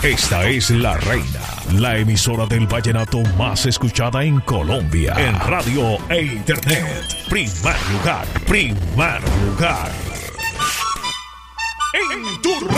Esta es La Reina, la emisora del vallenato más escuchada en Colombia. En radio e internet. Primer lugar. En tu